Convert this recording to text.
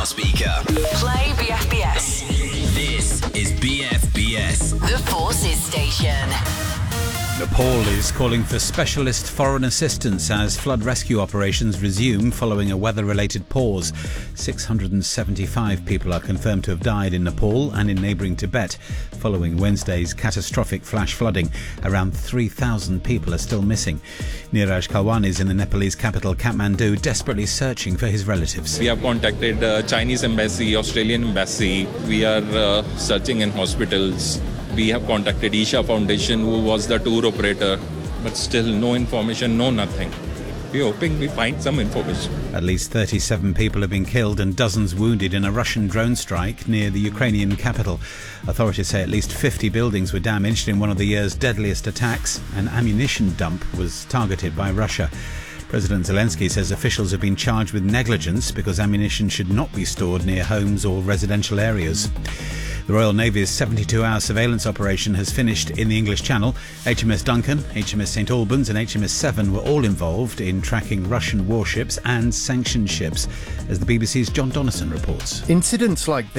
speaker. Play BFBS. This is BFBS. The Forces Station. Nepal is calling for specialist foreign assistance as flood rescue operations resume following a weather-related pause. 675 people are confirmed to have died in Nepal and in neighbouring Tibet following Wednesday's catastrophic flash flooding. Around 3,000 people are still missing. Neeraj Kalwan is in the Nepalese capital Kathmandu, desperately searching for his relatives. We have contacted Chinese embassy, Australian embassy. We are searching in hospitals. We have contacted Isha Foundation, who was the tour operator, but still no information, no nothing. We're hoping we find some information. At least 37 people have been killed and dozens wounded in a Russian drone strike near the Ukrainian capital. Authorities say at least 50 buildings were damaged in one of the year's deadliest attacks. An ammunition dump was targeted by Russia. President Zelensky says officials have been charged with negligence because ammunition should not be stored near homes or residential areas. The Royal Navy's 72-hour surveillance operation has finished in the English Channel. HMS Duncan, HMS St Albans and HMS Severn were all involved in tracking Russian warships and sanctioned ships, as the BBC's John Donnison reports. Incidents like this